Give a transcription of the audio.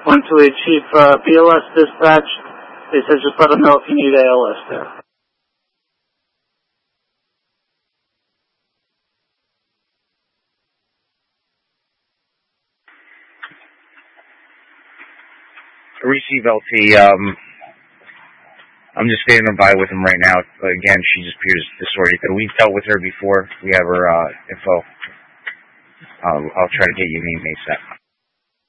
128 Chief, BLS dispatch. They said just let them know if you need ALS there. Receive LT. I'm just standing by with him right now. Again, she just appears disoriented. We've dealt with her before. We have her info. I'll try to get you an email set.